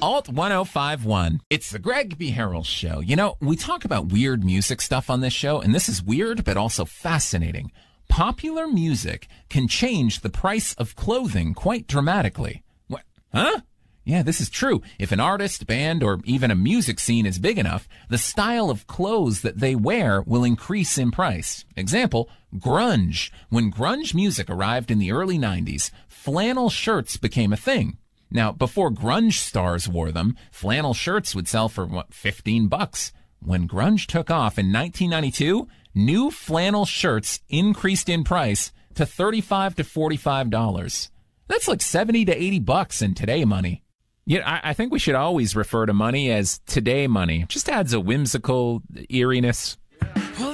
Alt 1051. It's the Greg B. Harrell Show. You know, we talk about weird music stuff on this show, and this is weird, but also fascinating. Popular music can change the price of clothing quite dramatically. What? Huh? Yeah, this is true. If an artist, band, or even a music scene is big enough, the style of clothes that they wear will increase in price. Example, grunge. When grunge music arrived in the early 90s, flannel shirts became a thing. Now, before grunge stars wore them, flannel shirts would sell for, $15. When grunge took off in 1992, new flannel shirts increased in price to $35 to $45. That's like $70 to $80 in today money. Yeah, I think we should always refer to money as today money. It just adds a whimsical eeriness.